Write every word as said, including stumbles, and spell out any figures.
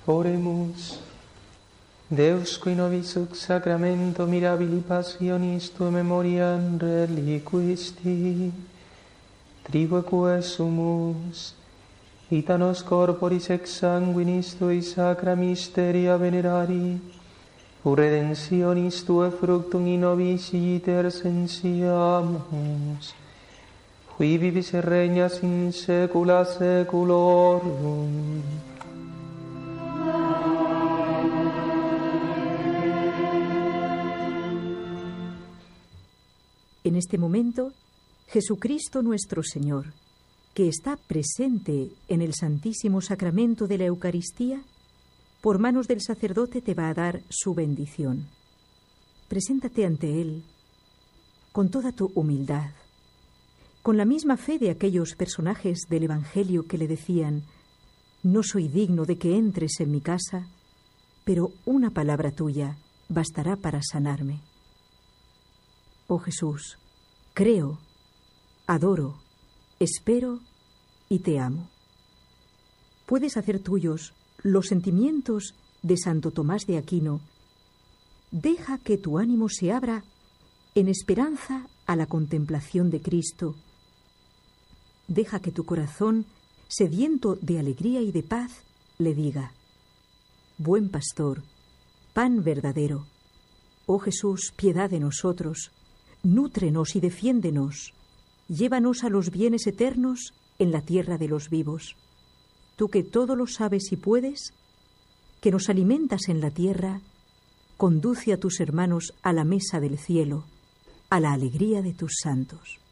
Oremus. Deus qui nobis sux sacramento mirabili passionis tuae memoriam reliquisti, tribuque sumus, ita nos corporis ex sanguinis tui sacra mysteria venerari, ut redentionis tuae fructum in nobis iter sensiamus, qui vivis et regnas in saecula saeculorum. En este momento, Jesucristo nuestro Señor, que está presente en el Santísimo Sacramento de la Eucaristía, por manos del sacerdote te va a dar su bendición. Preséntate ante Él con toda tu humildad, con la misma fe de aquellos personajes del Evangelio que le decían: no soy digno de que entres en mi casa, pero una palabra tuya bastará para sanarme. Oh Jesús, creo, adoro, espero y te amo. Puedes hacer tuyos los sentimientos de Santo Tomás de Aquino. Deja que tu ánimo se abra en esperanza a la contemplación de Cristo. Deja que tu corazón, sediento de alegría y de paz, le diga: Buen pastor, pan verdadero, oh Jesús, piedad de nosotros, nútrenos y defiéndenos, llévanos a los bienes eternos en la tierra de los vivos. Tú que todo lo sabes y puedes, que nos alimentas en la tierra, conduce a tus hermanos a la mesa del cielo, a la alegría de tus santos.